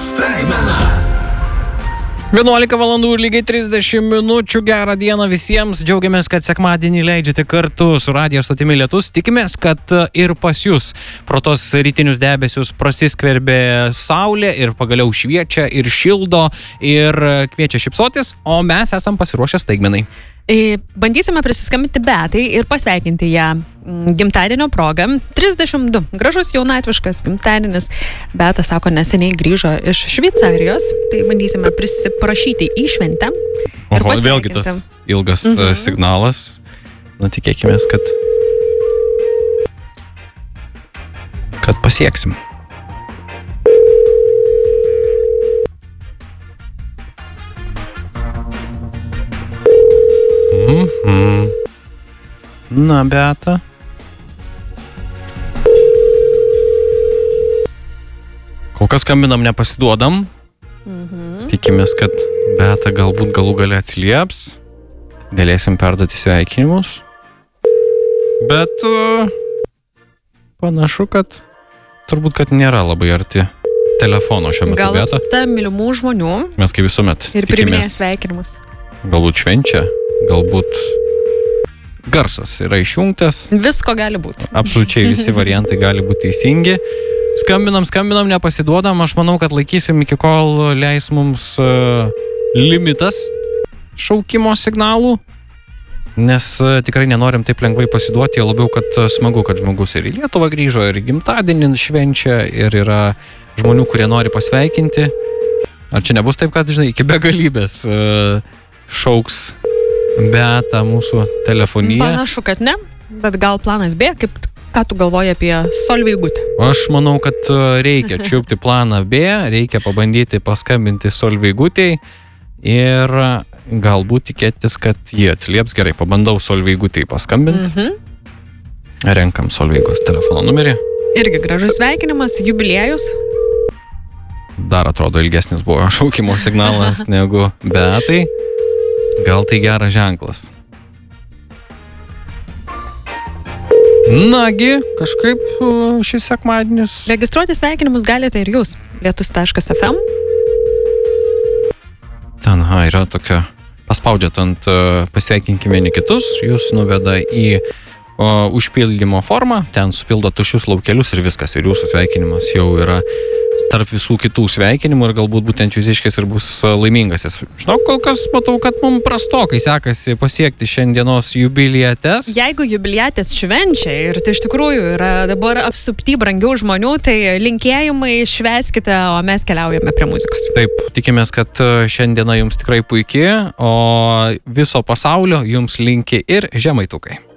Staigmena. 11 valandų ir lygiai 30 minučių. Gerą dieną visiems. Džiaugiamės, kad sekmadienį leidžiate kartu su radijo stotimi Lietus. Tikimės, kad ir pas jūs pro tos rytinius debesius prasiskverbė saulė ir pagaliau šviečia ir šildo ir kviečia šypsotis, o mes esam pasiruošę staigmenai. Bandysime prisiskambinti Beatai ir pasveikinti ją gimtadienio proga. 32. Gražus jaunatviškas gimtadienis. Beata sako, neseniai grįžo iš Šveicarijos. Tai bandysime prisiprašyti į šventę. Oho, vėlgi tas ilgas signalas. Nu, tikėkimės, kad pasieksim. Na, Beata. Kol kas skambinam, nepasiduodam. Tikimės, kad Beata galbūt galų gale atsilieps. Galėsim perduoti sveikinimus. Bet panašu, kad turbūt, kad nėra labai arti telefono šiuo metu. Gal Beata. apsta mylimų žmonių. Mes kaip visuomet Ir priminėja sveikinimus. Galbūt švenčia, galbūt garsas yra išjungtas. Visko gali būti. Absoliučiai visi variantai gali būti teisingi. Skambinam, nepasiduodam. Aš manau, kad laikysim iki kol leis mums limitas šaukimo signalų. Nes tikrai nenorim taip lengvai pasiduoti, labiau, kad smagu, kad žmogus ir į Lietuvą grįžo, ir gimtadienį švenčia, ir yra žmonių, kurie nori pasveikinti. Ar čia nebus taip, kad, žinai, iki begalybės šauks Beata mūsų telefonija? Panašu, kad ne, bet gal planas B, ką tu galvoji apie Solveigutę? Aš manau, kad reikia čiupti planą B, reikia pabandyti paskambinti Solveigutei ir galbūt tikėtis, kad jie atsilieps. Gerai, pabandau Solveigutei paskambinti. Renkam Solveigos telefono numerį. Irgi gražus sveikinimas, jubiliejus. Dar atrodo ilgesnis buvo šaukimo signalas negu Beatai. Gal tai geras ženklas. Nagi, kažkaip šis sekmadienis. Registruoti sveikinimus galite ir jūs. Lietus.fm. Ten yra tokia, paspaudžiat ant pasveikinkime vieni kitus, jūs nuveda į užpildymo formą, ten supildo tuščius laukelius ir viskas, ir jūsų sveikinimas jau yra tarp visų kitų sveikinimų ir galbūt būtent jūsiškis ir bus laimingasis. Žinok, kol kas matau, kad mums prastokai sekasi pasiekti šiandienos jubiliates. Jeigu jubiliatės švenčia ir tai iš tikrųjų yra dabar apsupti brangių žmonių, tai linkėjimai švęskite, o mes keliaujame prie muzikos. Taip, tikimės, kad šiandiena jums tikrai puikiai, o viso pasaulio jums linki ir žemaitukai.